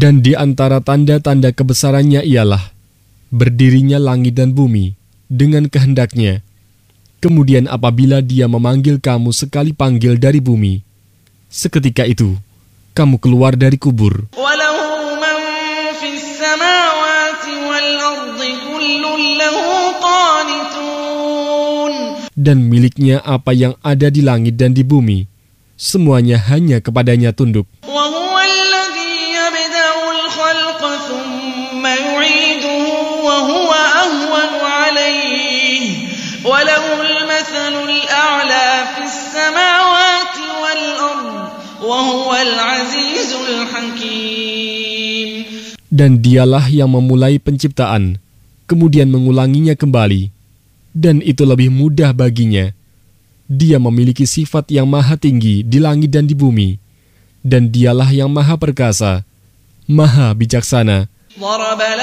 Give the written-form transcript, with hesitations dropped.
Dan di antara tanda-tanda kebesarannya ialah berdirinya langit dan bumi dengan kehendaknya. Kemudian apabila Dia memanggil kamu sekali panggil dari bumi, seketika itu kamu keluar dari kubur. Dan miliknya apa yang ada di langit dan di bumi, semuanya hanya kepadanya tunduk. Dan Dialah yang memulai penciptaan, kemudian mengulanginya kembali, dan itu lebih mudah baginya. Dia memiliki sifat yang maha tinggi di langit dan di bumi, dan Dialah yang maha perkasa, maha bijaksana.